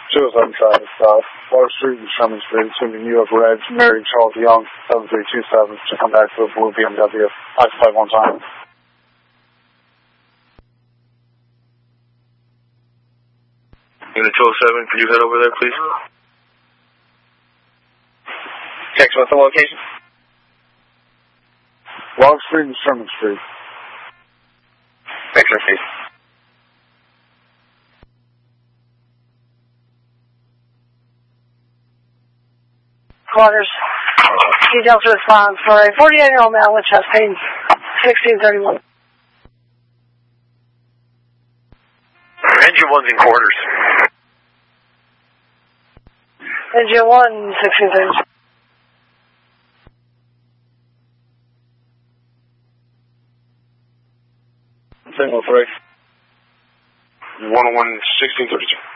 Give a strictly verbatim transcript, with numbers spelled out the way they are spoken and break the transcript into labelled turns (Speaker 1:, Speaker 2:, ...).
Speaker 1: two oh seven traffic stop, Water Street and Sherman Street, assuming you have Reg, Mary Charles Young, seven three two seven, to come back to the blue B M W. Occupy one time.
Speaker 2: Unit two oh seven, could you head over there, please?
Speaker 3: Text, what's the location?
Speaker 1: Water Street and Sherman Street.
Speaker 3: Picture, please.
Speaker 4: Quarters. Details response for a forty-eight-year-old male with chest pain, sixteen thirty-one.
Speaker 2: Engine one's in quarters.
Speaker 4: Engine one, sixteen thirty-two.
Speaker 1: Single three.
Speaker 2: one oh one, sixteen thirty-two.